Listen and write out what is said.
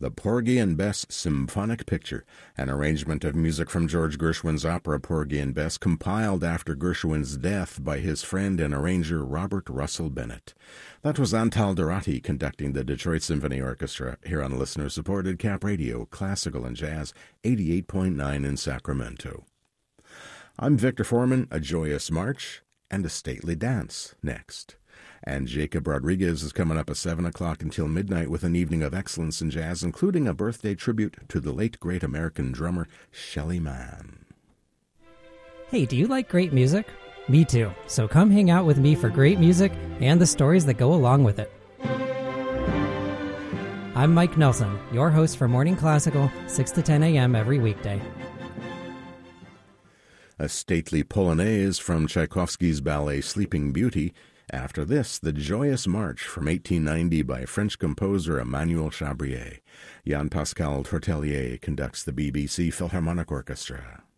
The Porgy and Bess Symphonic Picture, an arrangement of music from George Gershwin's opera Porgy and Bess, compiled after Gershwin's death by his friend and arranger Robert Russell Bennett. That was Antal Dorati conducting the Detroit Symphony Orchestra here on listener-supported Cap Radio, Classical and Jazz, 88.9 in Sacramento. I'm Victor Foreman. A joyous march and a stately dance next. And Jacob Rodriguez is coming up at 7 o'clock until midnight with an evening of excellence in jazz, including a birthday tribute to the late great American drummer Shelly Manne. Hey, do you like great music? Me too. So come hang out with me for great music and the stories that go along with it. I'm Mike Nelson, your host for Morning Classical, 6 to 10 a.m. every weekday. A stately polonaise from Tchaikovsky's ballet Sleeping Beauty. After this, the Joyous March from 1890 by French composer Emmanuel Chabrier. Jean-Pascal Tortelier conducts the BBC Philharmonic Orchestra.